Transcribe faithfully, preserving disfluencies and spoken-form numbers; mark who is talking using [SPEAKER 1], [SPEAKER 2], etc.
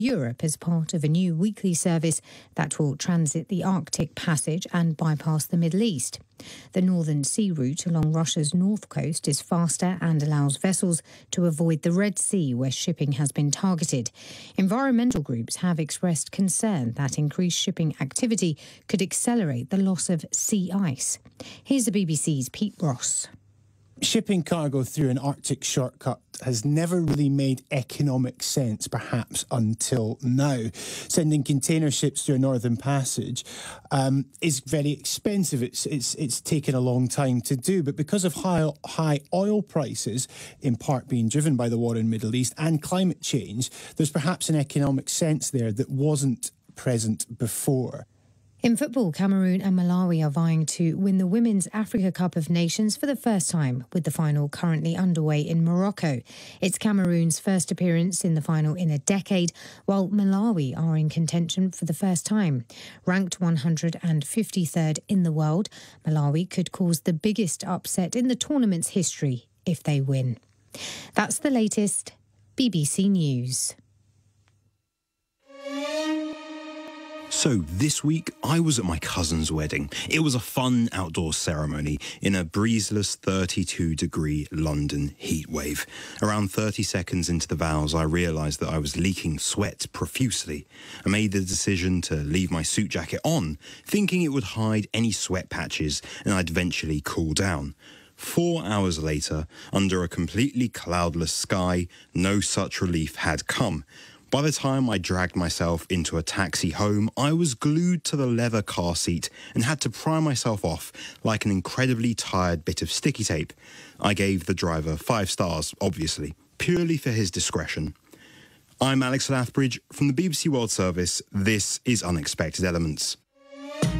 [SPEAKER 1] Europe as part of a new weekly service that will transit the Arctic Passage and bypass the Middle East. The Northern Sea route along Russia's north coast is faster and allows vessels to avoid the Red Sea, where shipping has been targeted. Environmental groups have expressed concern that increased shipping activity could accelerate the loss of sea ice. Here's the B B C's Pete Ross.
[SPEAKER 2] Shipping cargo through an Arctic shortcut has never really made economic sense, perhaps until now. Sending container ships through a Northern Passage um, is very expensive. It's, it's, it's taken a long time to do. But because of high, high oil prices, in part being driven by the war in the Middle East and climate change, there's perhaps an economic sense there that wasn't present before.
[SPEAKER 1] In football, Cameroon and Malawi are vying to win the Women's Africa Cup of Nations for the first time, with the final currently underway in Morocco. It's Cameroon's first appearance in the final in a decade, while Malawi are in contention for the first time. Ranked one hundred fifty-third in the world, Malawi could cause the biggest upset in the tournament's history if they win. That's the latest. B B C News.
[SPEAKER 3] So this week, I was at my cousin's wedding. It was a fun outdoor ceremony in a breezeless thirty-two degree London heatwave. Around thirty seconds into the vows, I realised that I was leaking sweat profusely. I made the decision to leave my suit jacket on, thinking it would hide any sweat patches and I'd eventually cool down. Four hours later, under a completely cloudless sky, no such relief had come. By the time I dragged myself into a taxi home, I was glued to the leather car seat and had to pry myself off like an incredibly tired bit of sticky tape. I gave the driver five stars, obviously, purely for his discretion. I'm Alex Lathbridge from the B B C World Service. This is Unexpected Elements.